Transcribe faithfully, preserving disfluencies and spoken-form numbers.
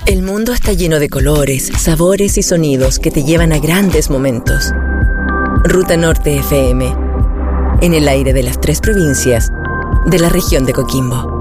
El mundo está lleno de colores, sabores y sonidos que te llevan a grandes momentos. Ruta Norte F M, en el aire de las tres provincias de la región de Coquimbo.